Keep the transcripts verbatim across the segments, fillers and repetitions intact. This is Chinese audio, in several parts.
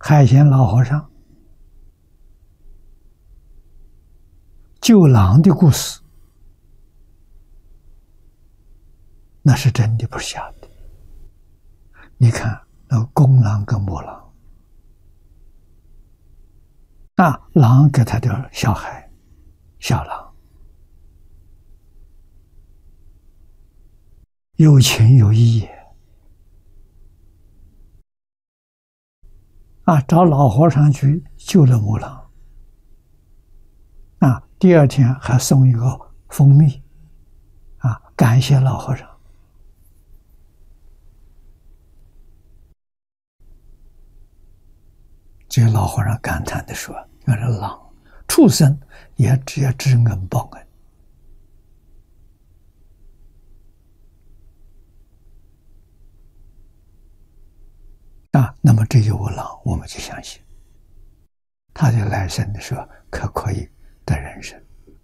海贤老和尚救狼的故事，那是真的，不是假的。你看那个公狼跟母狼，那狼给他的小孩小狼有情有义也啊，找老和尚去救了母狼啊，第二天还送一个蜂蜜啊，感谢老和尚。这个老和尚感叹地说：“原来狼畜生也只要知恩报恩啊。”那么这有狼，我们就相信他在来生的时候可可以得人生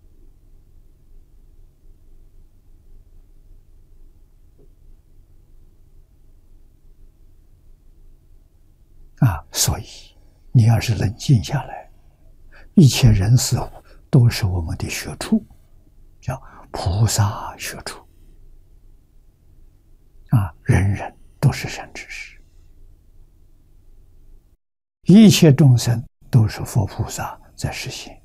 啊。所以你要是冷静下来，一切人事物都是我们的学处，叫菩萨学处啊，人人都是善知识，一切众生都是佛菩萨在实现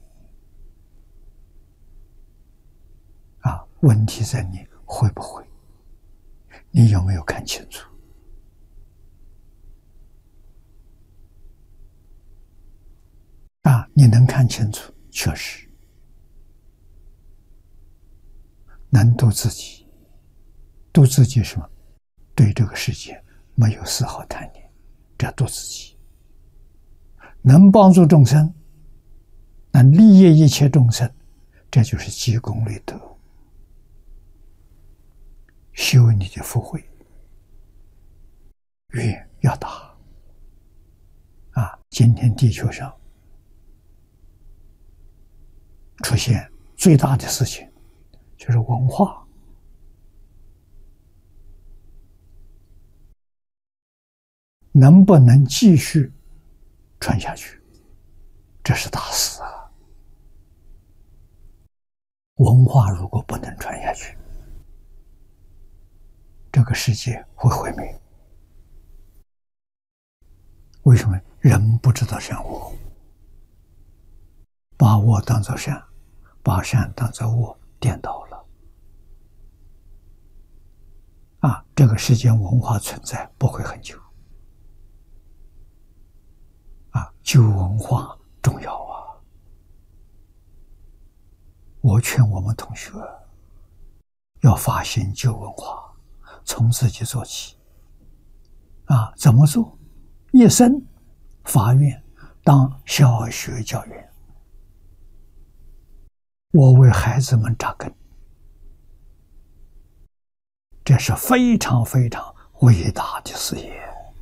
啊。问题在你会不会，你有没有看清楚啊？你能看清楚，确实能度自己，度自己什么？对这个世界没有丝毫贪念，这度自己。能帮助众生，能利益一切众生，这就是积功累德，修你的福慧，愿要大啊！今天地球上出现最大的事情就是文化，能不能继续传下去，这是大事啊！文化如果不能传下去，这个世界会毁灭。为什么？人不知道善恶，把恶当作善，把善当作恶，颠倒了啊！这个世间文化存在不会很久啊，旧文化重要啊！我劝我们同学要发现旧文化，从自己做起啊！怎么做？一生发愿当小学教员，我为孩子们扎根，这是非常非常伟大的事业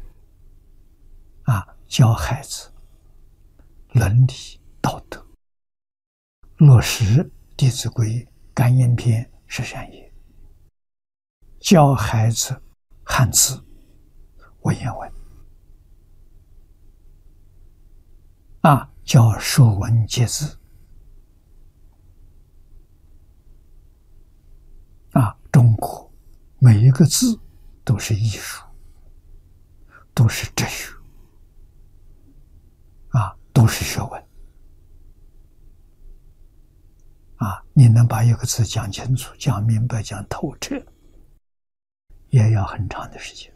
啊！教孩子伦理道德，落实《弟子规》感应篇十善业，教孩子汉字文言文啊，教《说文解字》啊，中国每一个字都是艺术，都是哲学啊，都是学问啊！你能把一个字讲清楚、讲明白、讲透彻，也要很长的时间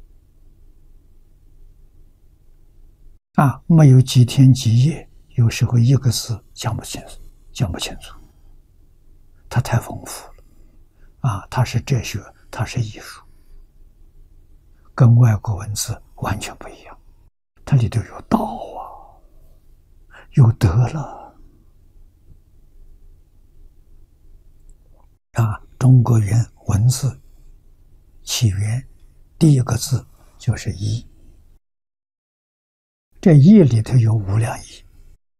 啊！没有几天几夜，有时候一个字讲不清楚，讲不清楚，它太丰富了啊！它是哲学，它是艺术，跟外国文字完全不一样，它里头有道啊，有德了啊！中国原文字起源第一个字就是一，这一里头有无量义